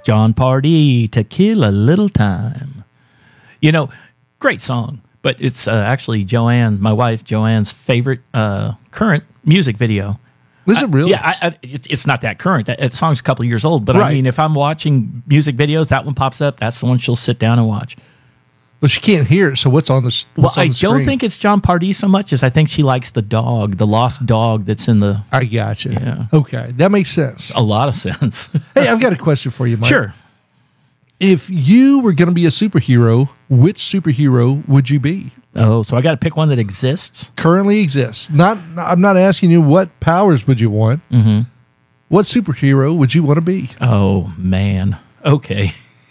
John Pardee, Tequila Little Time. You know, great song, but it's actually Joanne, my wife Joanne's favorite current music video. Is it really? Yeah, it's not that current. That song's a couple of years old, but Right. I mean, if I'm watching music videos, that one pops up. That's the one she'll sit down and watch. But she can't hear it, so what's on the what's Well, on I the don't screen? think it's John Pardee so much as I think she likes the dog, the lost dog that's in the. I gotcha. Yeah. Okay, that makes sense. A lot of sense. Hey, I've got a question for you, Mike. Sure. If you were going to be a superhero, which superhero would you be? Oh, so I got to pick one that exists. Currently exists. I'm not asking you what powers would you want. Mm-hmm. What superhero would you want to be? Oh man. Okay.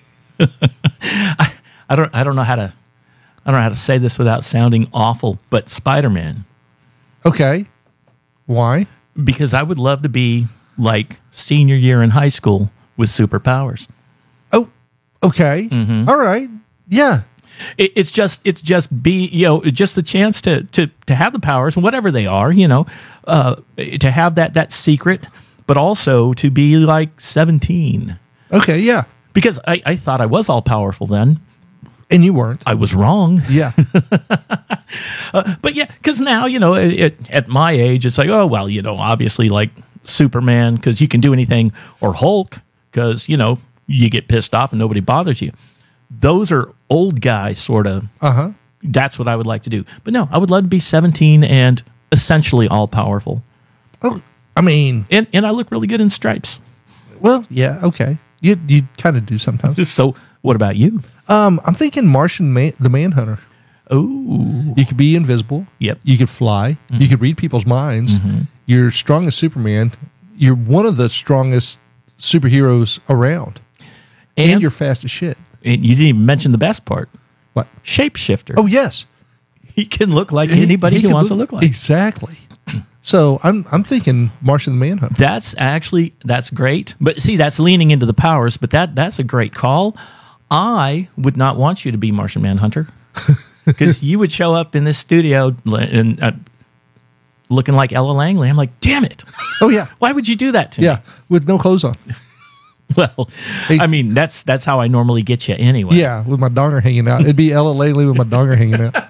I don't know how to say this without sounding awful, but Spider-Man, Okay. Why? because I would love to be like senior year in high school with superpowers. Oh, okay. Mm-hmm. All right. Yeah. It's just just the chance to have the powers, whatever they are, to have that secret, but also to be like 17. Okay. Yeah. Because I thought I was all powerful then. And you weren't. I was wrong. Yeah. But yeah, because now, at my age, it's like, oh, well, obviously like Superman, because you can do anything, or Hulk, because, you get pissed off and nobody bothers you. Those are old guys, sort of. Uh-huh. That's what I would like to do. But no, I would love to be 17 and essentially all powerful. Oh, I mean, And I look really good in stripes. well, yeah. Okay. You kind of do sometimes. So what about you? I'm thinking Martian the Manhunter. Oh, You could be invisible. Yep. You could fly. You could read people's minds. You're strong as Superman. You're one of the strongest superheroes around. And you're fast as shit. and you didn't even mention the best part. What? Shapeshifter. Oh, yes. He can look like anybody he could wants to look like. Exactly. So I'm thinking Martian the Manhunter. That's great. But see, that's leaning into the powers, but that's a great call. I would not want you to be Martian Manhunter because you would show up in this studio and looking like Ella Langley. I'm like, damn it. Oh, yeah. Why would you do that to me? Yeah. With no clothes on. Well, I mean, that's how I normally get you anyway. Yeah. With my donger hanging out. It'd be Ella Langley with my donger hanging out.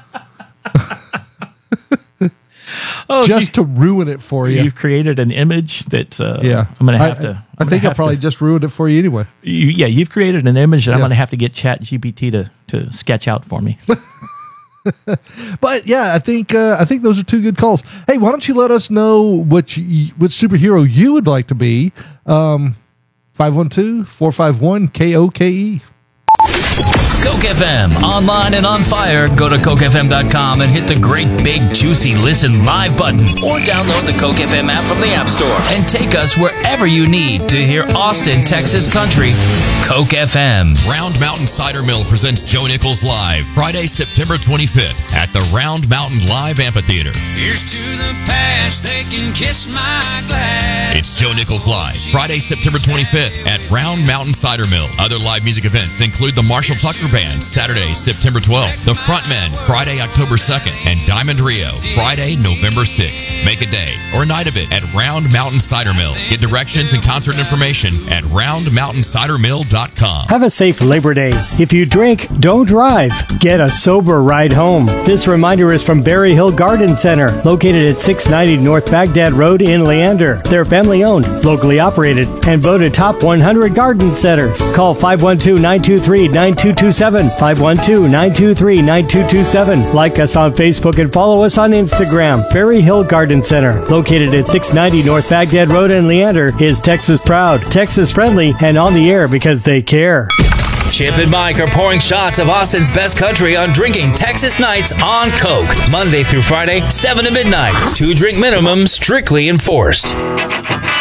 Oh, Just to ruin it for you. You've created an image that Yeah. I'm going to have to. I think I probably just ruined it for you anyway. You've created an image that I'm Yeah. going to have to get ChatGPT to sketch out for me. But yeah, I think those are two good calls. Hey, why don't you let us know what superhero you would like to be? 512-451-KOKE. Coke FM, online and on fire. Go to cokefm.com and hit the great big juicy listen live button, or download the Coke FM app from the App Store and take us wherever you need to hear Austin, Texas country. Coke FM. Round Mountain Cider Mill presents Joe Nichols Live, Friday, September 25th at the Round Mountain Live Amphitheater. Here's to the past, they can kiss my glass. It's Joe Nichols Live, Friday, September 25th at Round Mountain Cider Mill. Other live music events include the Marshall Tucker Band, Saturday, September 12th, the Frontmen, Friday, October 2nd, and Diamond Rio, Friday, November 6th. Make a day or a night of it at Round Mountain Cider Mill. Get directions and concert information at roundmountaincidermill.com. Have a safe Labor Day. If you drink, don't drive. Get a sober ride home. This reminder is from Berry Hill Garden Center, located at 690 North Baghdad Road in Leander. They're family-owned, locally operated, and voted top 100 garden centers. Call 512-923-9227, 512-923-9227. Like us on Facebook and follow us on Instagram. Berry Hill Garden Center, located at 690 North Baghdad Road in Leander, is Texas proud, Texas friendly, and on the air because they care. Chip and Mike are pouring shots of Austin's best country on Drinking Texas Nights on Coke. Monday through Friday, 7 to midnight. 2 drink minimum strictly enforced.